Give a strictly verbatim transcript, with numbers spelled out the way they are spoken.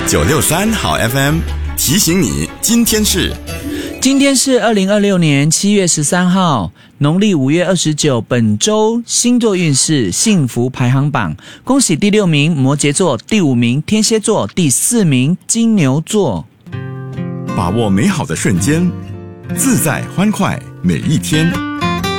九六三好 F M 提醒你，今天是今天是二零二六年七月十三号，农历五月二十九。本周星座运势幸福排行榜，恭喜第六名摩羯座，第五名天蝎座，第四名金牛座。 把握美好的瞬间，自在欢快每一天。